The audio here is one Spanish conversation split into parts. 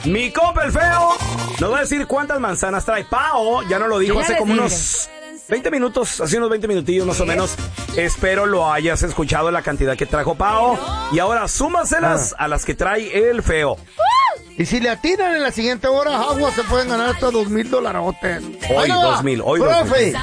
Mi compa el feo nos va a decir cuántas manzanas trae. Pao ya no lo dijo hace como unos 20 minutos, hace unos 20 minutillos más o menos. Espero lo hayas escuchado la cantidad que trajo Pao. Y ahora súmaselas a las que trae el feo. Y si le atinan en la siguiente hora, aguas se pueden ganar hasta $2,000. Hoy 2,000, hoy 2,000. Profe,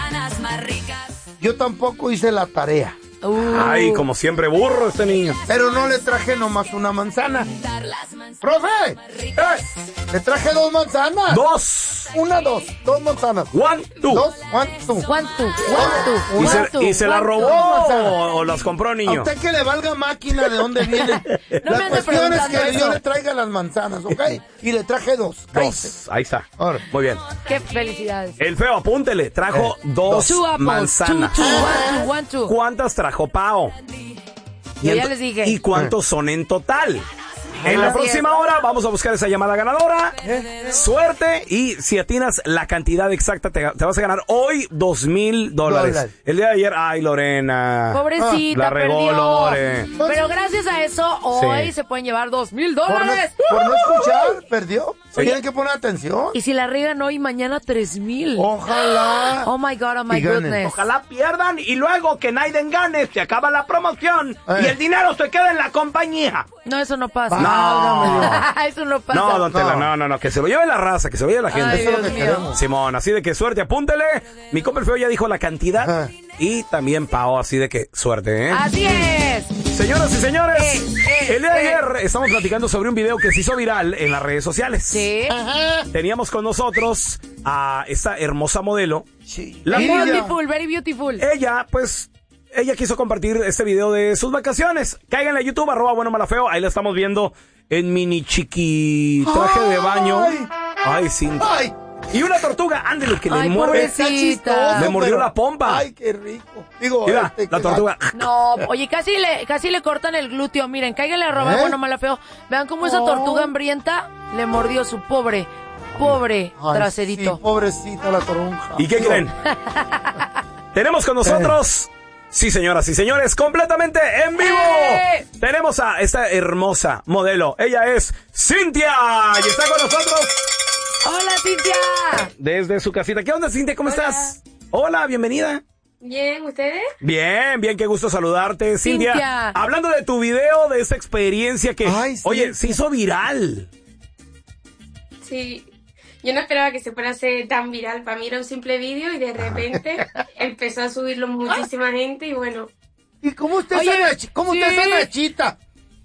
yo tampoco hice la tarea. Ay, como siempre burro este niño. Pero no le traje nomás una manzana. ¡Profe! Le traje 2 manzanas. 2. 2 manzanas. 1, 2. 2, 1, 2. ¿Y se la robó o las compró, niño? A usted que le valga máquina de dónde viene. La cuestión es que yo le traiga las manzanas, ¿ok? Y le traje 2. 2. Ahí está. Ahora. Muy bien. Qué felicidades. El feo, apúntele. Trajo 2 manzanas. One, two. ¿Cuántas trajo Pao? Yo ya les dije. ¿Y cuántos son en total? En la próxima hora vamos a buscar esa llamada ganadora. Suerte. Y si atinas la cantidad exacta, te vas a ganar hoy $2,000. El día de ayer, ay, Lorena. Pobrecita, la regó perdió. Lore. Pero gracias a eso, hoy se pueden llevar $2,000. Por no escuchar, perdió. Sí. Tienen que poner atención. Y si la riegan hoy, mañana $3,000. Ojalá. Oh my God, oh my goodness. Ojalá pierdan y luego que Naiden gane, se acaba la promoción y el dinero se queda en la compañía. No, eso no pasa. No. Eso no pasa. No, don Tela, no, que se lo lleve la raza, que se lo lleve la gente. Ay, Eso es lo que Dios mío. queremos. Simón, así de que suerte, apúntele. Mi compa el feo ya dijo la cantidad. Ajá. Y también Pao, así de que suerte, ¿eh? Así es. Señoras y señores, el día de ayer estamos platicando sobre un video que se hizo viral en las redes sociales. Sí. Teníamos con nosotros a esta hermosa modelo. Sí. La Very cual beautiful, very beautiful. ella quiso compartir este video de sus vacaciones. Cáiganle a YouTube, @buenomalafeo. Ahí la estamos viendo en mini chiqui traje de baño. Ay, sí. Ay. Y una tortuga, ándale, que le Ay, muerde. pobrecita. Le mordió la pompa. Ay, qué rico. Digo, Mira, la tortuga. No, oye, casi le cortan el glúteo. Miren, cáiganle a robar, bueno, mala feo. Vean cómo esa tortuga hambrienta le mordió su pobre Ay, traserito. Sí, pobrecita la toronja. ¿Y qué creen? Tenemos con nosotros, sí señoras y señores, completamente en vivo. Tenemos a esta hermosa modelo. Ella es Cintia y está con nosotros. ¡Hola, Cintia! Desde su casita. ¿Qué onda, Cintia? ¿Cómo estás? Hola, bienvenida. Bien, ¿ustedes? Bien, qué gusto saludarte, Cintia. Cintia. Hablando de tu video, de esa experiencia que, Ay, sí. oye, se hizo viral. Sí. Yo no esperaba que se fuera a hacer tan viral. Para mí era un simple vídeo y de repente empezó a subirlo muchísima gente y bueno. ¿Y cómo está Oye, esa nachita?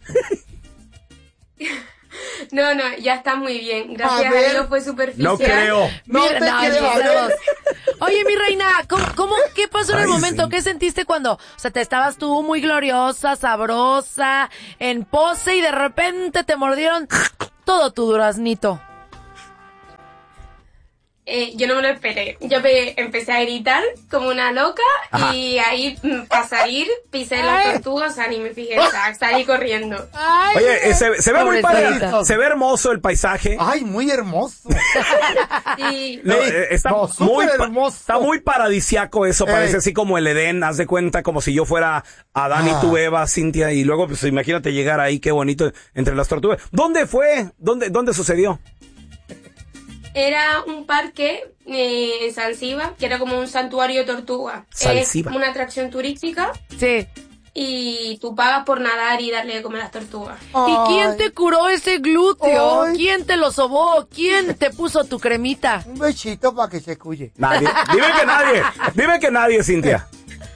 No, ya está muy bien. Gracias a, ver. Dios fue superficial. No creo. No te creo, a ver. Oye, mi reina, ¿qué pasó en el Ay, momento? sí. ¿Qué sentiste cuando, te estabas tú muy gloriosa, sabrosa, en pose y de repente te mordieron todo tu duraznito? Yo no me lo esperé. Yo empecé a gritar como una loca. Ajá. Y ahí para salir pisé las tortugas, o sea, ni me fijé, o sea, salí corriendo. Ay, Oye, se ve muy pobrecita. padre, se ve hermoso el paisaje. Ay, muy hermoso. Y No, está, No, súper muy hermoso. está muy paradisiaco eso, parece Ey. así como el Edén, haz de cuenta como si yo fuera Adán y tú Eva, Cintia, y luego pues imagínate llegar ahí, qué bonito, entre las tortugas. ¿Dónde fue? ¿Dónde sucedió? era un parque en Zanzíbar, que era como un santuario de tortugas. Zanzíbar. Es una atracción turística sí. y tú pagas por nadar y darle de comer a las tortugas. ¿Y quién te curó ese glúteo? Ay. ¿Quién te lo sobó? ¿Quién te puso tu cremita? Un besito para que se cuye. Nadie. Dime que nadie, Cintia.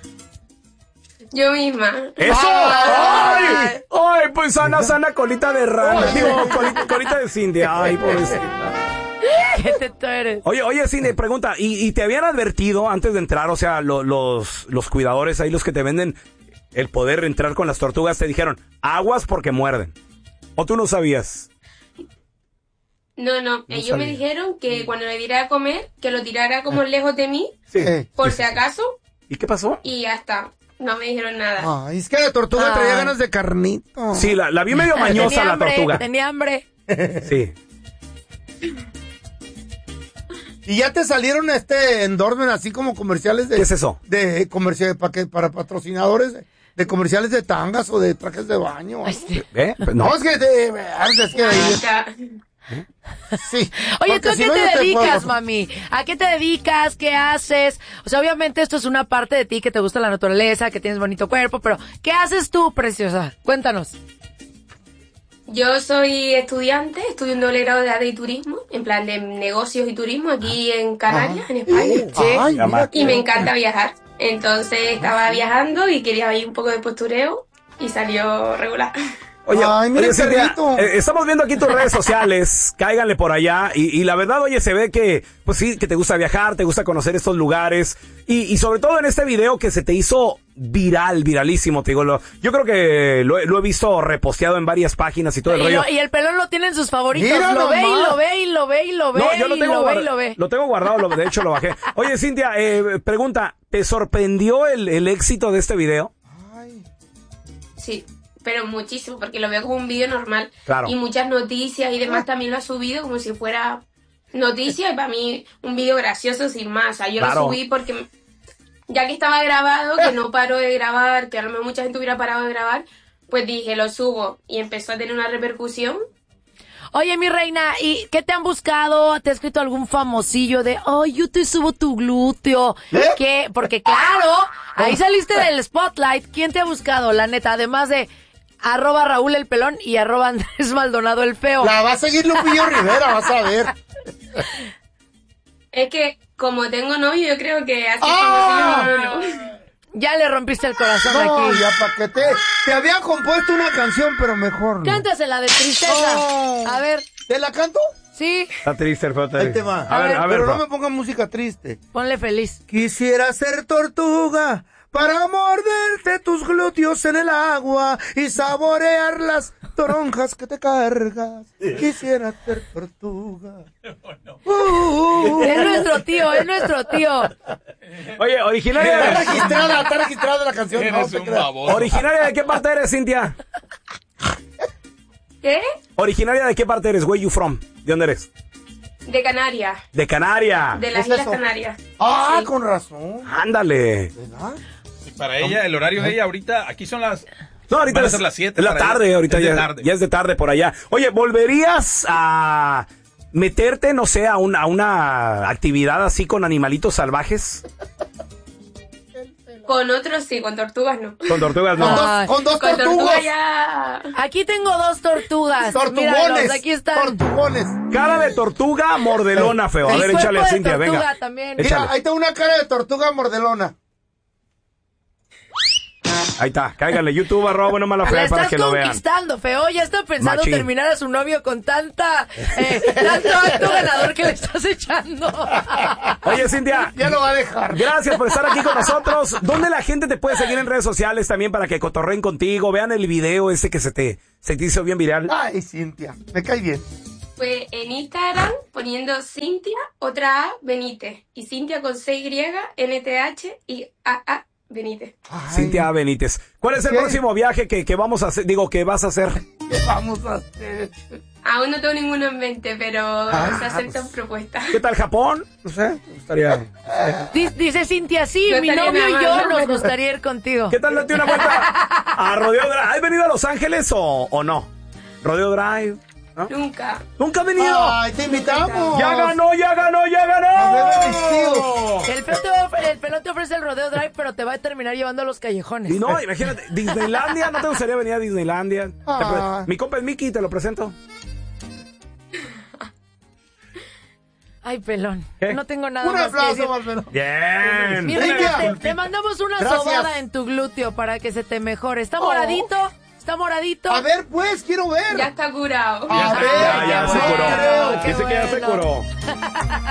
Yo misma. ¡Eso! ¡Ay! ¡Ay! Pues sana colita de rana. Digo, colita de Cintia. ¡Ay, pobrecita! ¿Qué teto eres? Oye, Cintia, pregunta, ¿y te habían advertido antes de entrar, o sea, los cuidadores ahí, los que te venden el poder entrar con las tortugas, te dijeron, aguas porque muerden? ¿O tú no sabías? No, ellos sabía. me dijeron que cuando le diera a comer, que lo tirara como lejos de mí, Sí. por si acaso, ¿Y qué pasó? y ya está. No me dijeron nada. Ay, es que la tortuga traía ganas de carnito. Sí, la vi medio mañosa Tenía la hambre, tortuga. Tenía hambre. Sí. Y ya te salieron endorsement así como comerciales de... ¿Qué es eso? De comerciales para patrocinadores de comerciales de tangas o de trajes de baño. Ay, sí. ¿Eh? No, es que... es que ahí- Hasta- Sí. Oye, ¿tú a Porque si qué no, te yo dedicas, puedo. mami? ¿A qué te dedicas? ¿Qué haces? O sea, obviamente esto es una parte de ti que te gusta la naturaleza, que tienes bonito cuerpo, pero ¿qué haces tú, preciosa? Cuéntanos. Yo soy estudiante, estudio un doble grado de arte y turismo, en plan de negocios y turismo aquí en Canarias, en España. Ay, mira Y me encanta viajar. Entonces estaba viajando y quería ir un poco de postureo y salió regular. Oye, Ay, mira el Cintia, perrito. estamos viendo aquí tus redes sociales, cáiganle por allá, y la verdad, oye, se ve que, pues sí, que te gusta viajar, te gusta conocer estos lugares, y sobre todo en este video que se te hizo viralísimo, te digo, yo creo que lo he visto reposteado en varias páginas y todo el rollo. Y el pelón lo tiene en sus favoritos. Mira Lo ve y nomás. lo ve y lo ve y lo ve. No, yo lo y tengo, lo ve y lo ve. lo tengo guardado, de hecho lo bajé. Oye, Cintia, pregunta, ¿te sorprendió el éxito de este video? Sí, pero muchísimo, porque lo veo como un vídeo normal. Claro. Y muchas noticias y demás también lo ha subido como si fuera noticia y para mí un vídeo gracioso sin más. O sea, yo Claro. lo subí porque ya que estaba grabado, que no paro de grabar, que a lo mejor mucha gente hubiera parado de grabar, pues dije, lo subo y empezó a tener una repercusión. Oye, mi reina, ¿y qué te han buscado? ¿Te ha escrito algún famosillo de, ay, yo te subo tu glúteo? ¿Qué? Porque claro, ahí saliste del spotlight. ¿Quién te ha buscado, la neta? Además de @Raúl el Pelón y @Andrés Maldonado el Feo. La va a seguir Lupillo Rivera, vas a ver. Es que como tengo novio, yo creo que así ¡Ah! como ninguno. Ya le rompiste el corazón No, aquí. ya pa' que te había compuesto una canción, pero mejor no. Cántasela de tristeza. No. A ver, ¿Te la canto? sí, Está triste el feo. Ahí te va. A ver, Pero no pa. me pongan música triste. ponle feliz. Quisiera ser tortuga para morderte tus glúteos en el agua y saborear las toronjas que te cargas. Quisiera ser tortuga. Es nuestro tío, es nuestro tío. Oye, Está originaria registrada la canción. No, Eres te un creas. baboso. ¿Originaria de qué parte eres, Cintia? ¿Qué? ¿Originaria de qué parte eres? Where you from? ¿De dónde eres? De Canarias, De Canaria. de las ¿Es Islas eso? Canarias. Ah, Sí. con razón. Ándale. ¿Verdad? Para ella, el horario de ella ahorita, aquí son las... No, ahorita Van a es ser las 7 es la para tarde, ella. ahorita Es de ya, tarde. ya es de tarde por allá. Oye, ¿volverías a meterte, no sé, a una actividad así con animalitos salvajes? Con otros sí, con tortugas no. Con tortugas Con no. Ay. dos, con dos Con tortugas tortugas. ya... Aquí tengo 2 tortugas. Míralos, Tortugones. aquí están. Tortugones. Cara de tortuga mordelona, feo. A El ver, cuerpo échale a de Cintia, tortuga venga. también. Échale. Mira, ahí está una cara de tortuga mordelona. Ahí está, cáiganle. YouTube, @bueno mala La fea para estás que lo vean. conquistando, feo. Ya está pensando Machín. terminar a su novio con tanto acto ganador que le estás echando. Oye, Cintia, Ya lo va a dejar. gracias por estar aquí con nosotros. ¿Dónde la gente te puede seguir en redes sociales también para que cotorren contigo? Vean el video ese que se te hizo bien viral. Ay, Cintia, me cae bien. Pues en Instagram poniendo Cintia, otra A, Benítez. Y Cintia con CY, NTH y AA Benítez. Ay, Cintia Benítez. ¿Cuál es el ¿Qué? próximo viaje que vamos a hacer? Digo, que vas a hacer. ¿qué vamos a hacer? Aún no tengo ninguno en mente, pero Ah, se aceptan propuestas. ¿Qué tal Japón? No sé, me gustaría. Dice Cintia, sí, No mi estaría novio y nada yo mal, ¿no? nos gustaría ir contigo. ¿Qué tal date una vuelta a Rodeo Drive? ¿Has venido a Los Ángeles o no? Rodeo Drive, ¿no? Nunca. ¿Nunca has venido? Ay, te invitamos. ¡Ya ganó, ya ganó, ya A ver a mis ganó! tíos. El pelón te ofrece el rodeo drive, pero te va a terminar llevando a los callejones. Y no, imagínate, Disneylandia, ¿no te gustaría venir a Disneylandia? Ah. Mi compa es Mickey, te lo presento. Ay, pelón. ¿Qué? No tengo nada Un más que decir. aplauso, Marcelo. Bien. Mi reina, te mandamos una Gracias. sobada en tu glúteo para que se te mejore. ¿Está Oh. moradito? ¿Está moradito? A ver, pues, quiero ver. Ya está curado. A ver, Ya se qué curó. bueno, qué Dice que ya se bueno. curó.